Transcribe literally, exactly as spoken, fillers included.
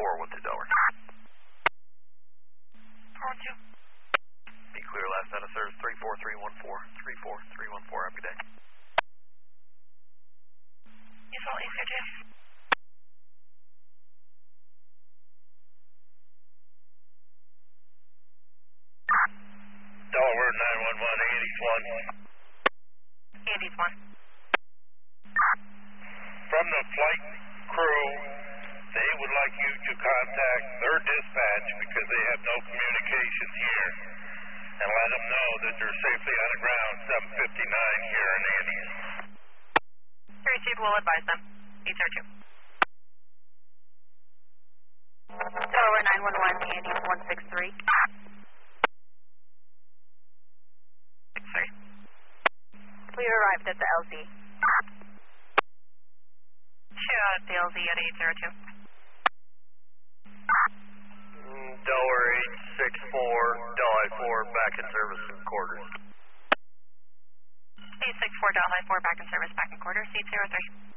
four one two Delaware. four one two. Be clear, last out of service three four three one four. three four three one four, happy day. Yes, all eight zero two. Delaware nine one one, Andy's one. Andy's one. From the flight crew, they would like you to contact their dispatch because they have no communications here, and let them know that they're safely on the ground seven fifty-nine here in Andy's. Received, we'll advise them. eight zero two. Delaware nine one one, Andy's one six three. six three. We arrived at the L Z. Shoot out at the L Z at eight zero two. Delaware eight six four, Delhi four, back in service in quarters. eight six four, Delhi four, back in service, back in quarters, eight zero three.